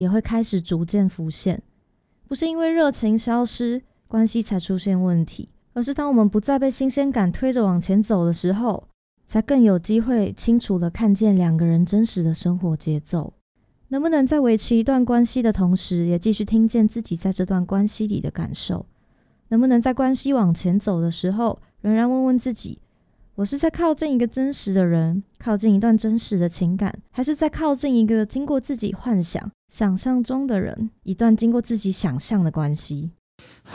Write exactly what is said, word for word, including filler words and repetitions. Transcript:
也会开始逐渐浮现。不是因为热情消失，关系才出现问题，而是当我们不再被新鲜感推着往前走的时候，才更有机会清楚地看见两个人真实的生活节奏。能不能在维持一段关系的同时，也继续听见自己在这段关系里的感受？能不能在关系往前走的时候，仍然问问自己，我是在靠近一个真实的人，靠近一段真实的情感，还是在靠近一个经过自己幻想想象中的人，一段经过自己想象的关系？